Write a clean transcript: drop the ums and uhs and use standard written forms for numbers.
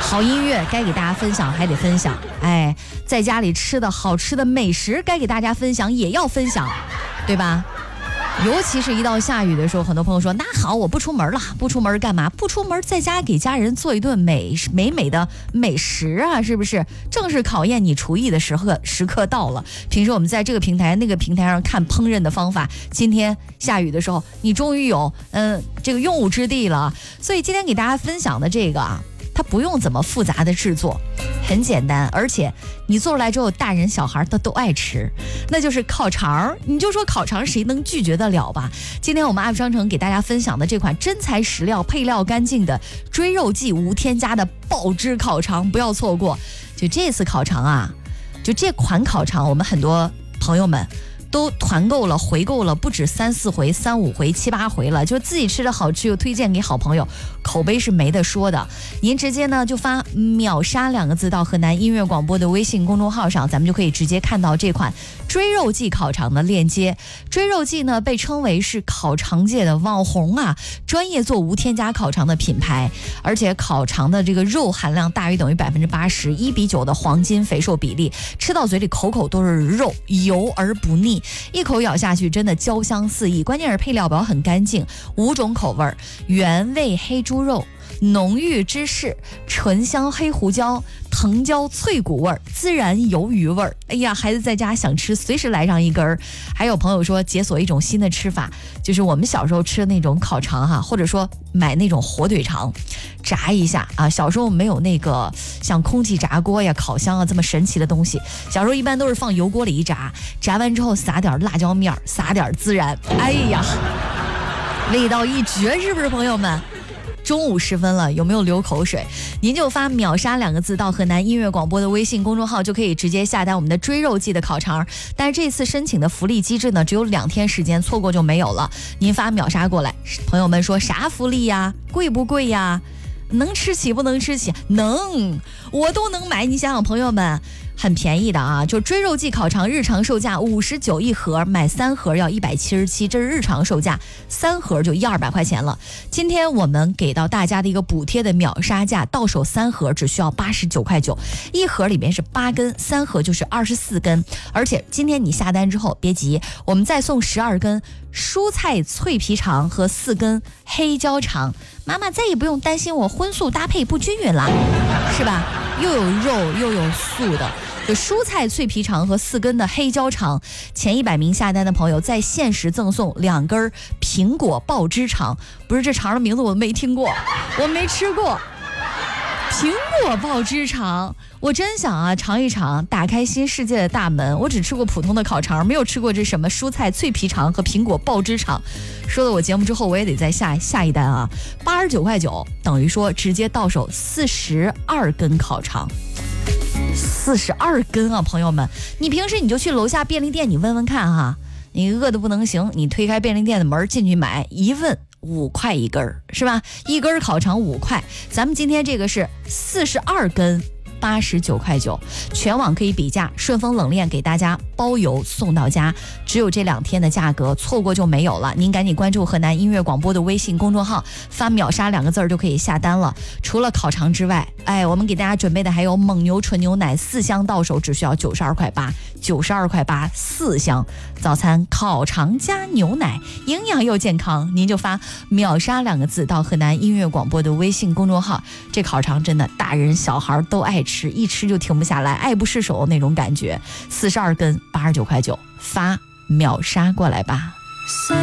好音乐该给大家分享还得分享，哎，在家里吃的好吃的美食该给大家分享也要分享，对吧？尤其是一到下雨的时候，很多朋友说那好，我不出门了，不出门干嘛？不出门在家给家人做一顿美美的美食啊，是不是？正是考验你厨艺的时刻到了。平时我们在这个平台那个平台上看烹饪的方法，今天下雨的时候你终于有这个用武之地了。所以今天给大家分享的这个啊，它不用怎么复杂的制作，很简单，而且你做出来之后大人小孩都爱吃，那就是烤肠。你就说烤肠谁能拒绝得了吧？今天我们 App 商城给大家分享的这款真材实料配料干净的追肉记无添加的爆汁烤肠，不要错过。就这次烤肠啊，就这款烤肠我们很多朋友们都团购了回购了不止3、4回、3、5回、7、8回了，就自己吃的好吃又推荐给好朋友，口碑是没得说的。您直接呢就发秒杀2个字到河南音乐广播的微信公众号上，咱们就可以直接看到这款追肉记烤肠的链接。追肉记呢被称为是烤肠界的网红啊，专业做无添加烤肠的品牌，而且烤肠的这个肉含量大于等于80%，1:9的黄金肥瘦比例，吃到嘴里口口都是肉，油而不腻。一口咬下去真的焦香四溢，关键是配料表很干净，5种口味，原味黑猪肉、浓郁芝士、醇香黑胡椒、藤椒脆骨味、孜然鱿鱼味。哎呀，孩子在家想吃随时来上一根。还有朋友说解锁一种新的吃法，就是我们小时候吃的那种烤肠哈，或者说买那种火腿肠炸一下啊。小时候没有那个像空气炸锅呀、烤箱啊这么神奇的东西，小时候一般都是放油锅里一炸，炸完之后撒点辣椒面，撒点孜然，哎呀，味道一绝，是不是朋友们？中午时分了，有没有流口水？您就发秒杀2个字到河南音乐广播的微信公众号，就可以直接下单我们的追肉记的烤肠。但是这次申请的福利机制呢，只有2天时间，错过就没有了。您发秒杀过来，朋友们说啥福利呀？贵不贵呀？能吃起不能吃起？能，我都能买。你想想朋友们，很便宜的啊，就追肉记烤肠日常售价59一盒，买3盒要177，这是日常售价，3盒就100-200块钱了。今天我们给到大家的一个补贴的秒杀价，到手3盒只需要89块9，一盒里面是8根，3盒就是24根。而且今天你下单之后别急，我们再送12根蔬菜脆皮肠和4根黑椒肠，妈妈再也不用担心我荤素搭配不均匀了，是吧？又有肉又有素的，就蔬菜脆皮肠和4根的黑椒肠，前100名下单的朋友再限时赠送2根苹果爆汁肠。不是，这肠的名字我没听过，我没吃过。苹果爆汁肠，我真想啊尝一尝，打开新世界的大门。我只吃过普通的烤肠，没有吃过这什么蔬菜脆皮肠和苹果爆汁肠。说了我节目之后，我也得再下一单啊，89块9，等于说直接到手42根烤肠。42根啊，朋友们，你平时你就去楼下便利店，你问问看哈，你饿得不能行，你推开便利店的门进去买，一问5块一根，是吧？一根烤肠5块，咱们今天这个是42根，89块9，全网可以比价，顺丰冷链给大家包邮送到家，只有这2天的价格，错过就没有了。您赶紧关注河南音乐广播的微信公众号，发秒杀2个字就可以下单了。除了烤肠之外，我们给大家准备的还有蒙牛纯牛奶4箱，到手只需要92块8，92块84箱。早餐烤肠加牛奶，营养又健康，您就发秒杀2个字到河南音乐广播的微信公众号。这烤肠真的大人小孩都爱吃，一吃就停不下来，爱不释手那种感觉。42根89块9，发秒杀过来吧。